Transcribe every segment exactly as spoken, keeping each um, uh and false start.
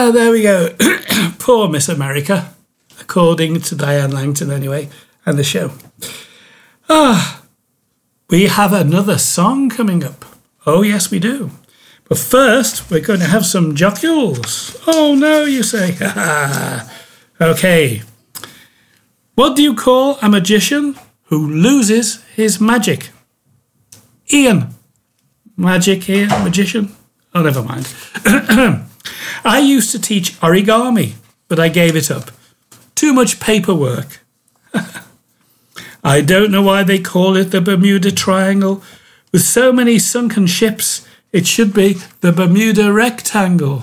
Ah, there we go. Poor Miss America, according to Diane Langton anyway, and the show. Ah, we have another song coming up. Oh, yes, we do. But first, we're going to have some jockules. Oh, no, you say. Okay. What do you call a magician who loses his magic? Ian. Magic here, magician? Oh, never mind. I used to teach origami, but I gave it up. Too much paperwork. I don't know why they call it the Bermuda Triangle. With so many sunken ships, it should be the Bermuda Rectangle.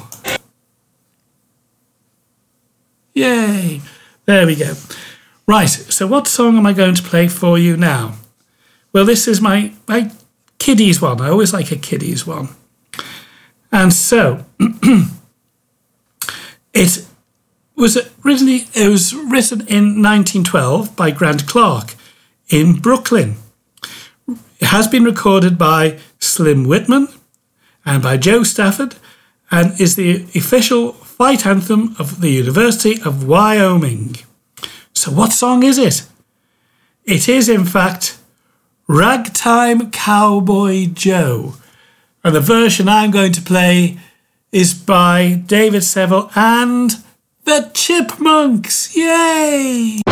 Yay! There we go. Right, so what song am I going to play for you now? Well, this is my, my kiddies one. I always like a kiddies one. And so, it was originally it was written in nineteen twelve by Grant Clark in Brooklyn. It has been recorded by Slim Whitman and by Joe Stafford, and is the official fight anthem of the University of Wyoming. So what song is it? It is, in fact, Ragtime Cowboy Joe. And the version I'm going to play is by David Seville and the Chipmunks. Yay!